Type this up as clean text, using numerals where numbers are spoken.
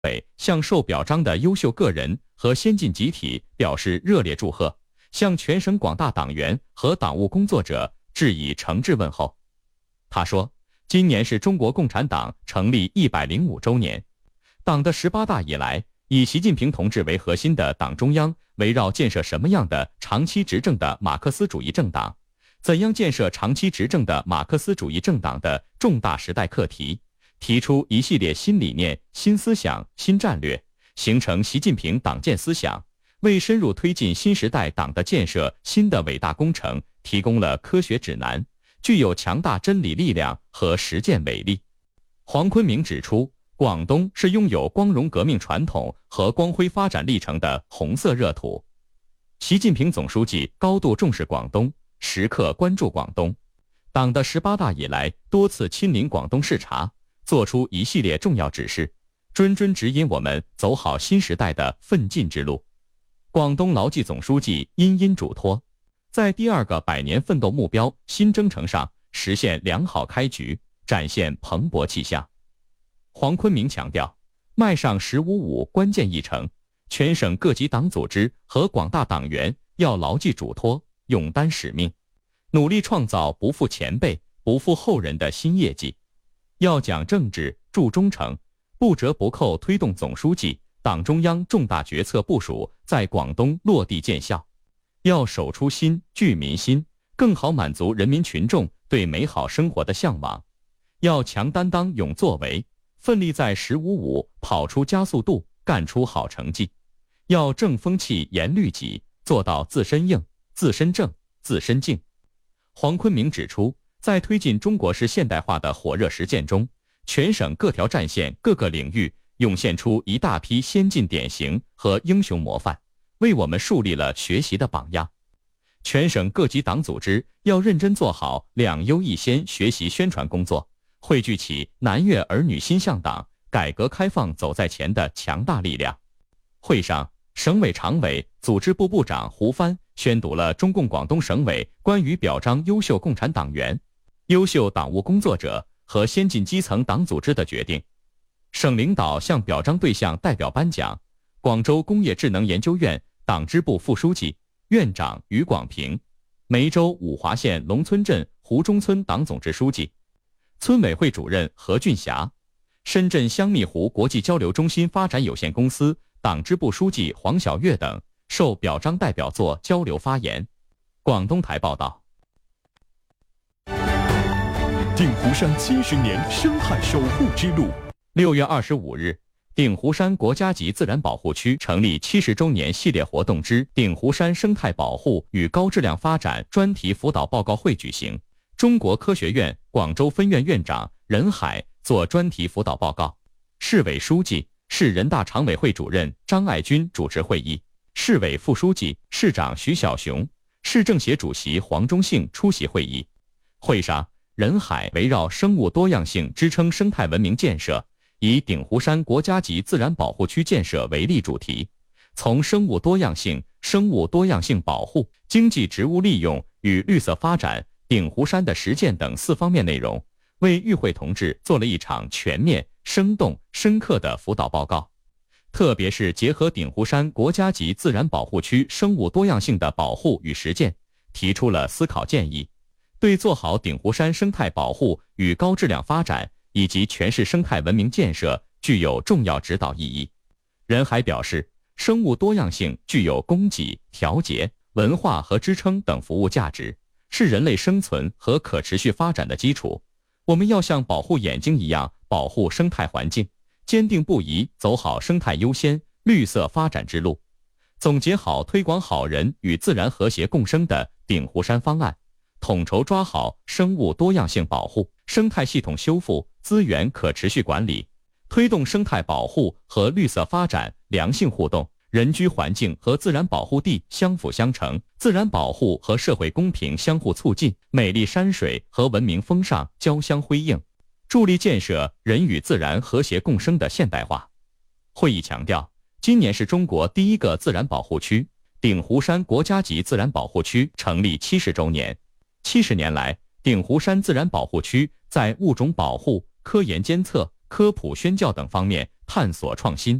向受表彰的优秀个人和先进集体表示热烈祝贺，向全省广大党员和党务工作者致以诚挚问候。他说，今年是中国共产党成立105周年，党的18大以来，以习近平同志为核心的党中央围绕建设什么样的长期执政的马克思主义政党，怎样建设长期执政的马克思主义政党的重大时代课题，提出一系列新理念、新思想、新战略，形成习近平党建思想，为深入推进新时代党的建设新的伟大工程提供了科学指南，具有强大真理力量和实践伟力。黄坤明指出，广东是拥有光荣革命传统和光辉发展历程的红色热土。习近平总书记高度重视广东，时刻关注广东。党的18大以来，多次亲临广东视察，作出一系列重要指示，谆谆指引我们走好新时代的奋进之路。广东牢记总书记殷殷嘱托，在第2个100年奋斗目标新征程上实现良好开局，展现蓬勃气象。黄坤明强调，迈上“15+5”关键议程，全省各级党组织和广大党员要牢记嘱托，勇担使命，努力创造不负前辈、不负后人的新业绩。要讲政治、重忠诚，不折不扣推动总书记、党中央重大决策部署在广东落地见效。要守初心、聚民心，更好满足人民群众对美好生活的向往。要强担当、勇作为，奋力在“15+5”跑出加速度，干出好成绩。要正风气、严律己，做到自身硬、自身正、自身静。黄坤明指出，在推进中国式现代化的火热实践中，全省各条战线、各个领域涌现出一大批先进典型和英雄模范，为我们树立了学习的榜样。全省各级党组织要认真做好2优1先学习宣传工作，汇聚起南粤儿女心向党、改革开放走在前的强大力量。会上，省委常委、组织部部长胡帆宣读了中共广东省委关于表彰优秀共产党员、优秀党务工作者和先进基层党组织的决定。省领导向表彰对象代表颁奖，广州工业智能研究院党支部副书记、院长于广平，梅州五华县龙村镇湖中村党总支书记、村委会主任何俊霞，深圳香蜜湖国际交流中心发展有限公司党支部书记黄小月等受表彰代表作交流发言。广东台报道。 鼎湖山70年生态守护之路。 6月25日，鼎湖山国家级自然保护区成立70周年系列活动之鼎湖山生态保护与高质量发展专题辅导报告会举行。中国科学院广州分院院长任海作专题辅导报告，市委书记、市人大常委会主任张爱军主持会议，市委副书记、市长徐小雄、市政协主席黄忠信出席会议。会上，任海围绕生物多样性支撑生态文明建设，以鼎湖山国家级自然保护区建设为例主题，从生物多样性、生物多样性保护、经济植物利用与绿色发展、鼎湖山的实践等4方面内容，为与会同志做了一场全面、生动、深刻的辅导报告。特别是结合鼎湖山国家级自然保护区生物多样性的保护与实践，提出了思考建议，对做好鼎湖山生态保护与高质量发展以及全市生态文明建设具有重要指导意义。任海表示，生物多样性具有供给、调节、文化和支撑等服务价值，是人类生存和可持续发展的基础。我们要像保护眼睛一样保护生态环境，坚定不移走好生态优先、绿色发展之路，总结好推广好人与自然和谐共生的鼎湖山方案，统筹抓好生物多样性保护、生态系统修复、资源可持续管理，推动生态保护和绿色发展良性互动，人居环境和自然保护地相辅相成，自然保护和社会公平相互促进，美丽山水和文明风尚交相辉映，助力建设人与自然和谐共生的现代化。会议强调，今年是中国第1个自然保护区鼎湖山国家级自然保护区成立70周年。70年来，鼎湖山自然保护区在物种保护、科研监测、科普宣教等方面探索创新。